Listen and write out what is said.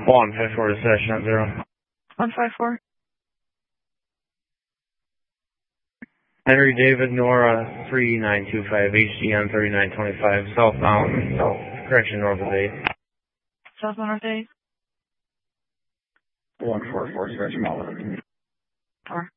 154 to session at 0. 154. Henry David Nora 3925 HDN 3925 southbound, correction, north of 8. Southbound north 8. 144 stretch mile. 4.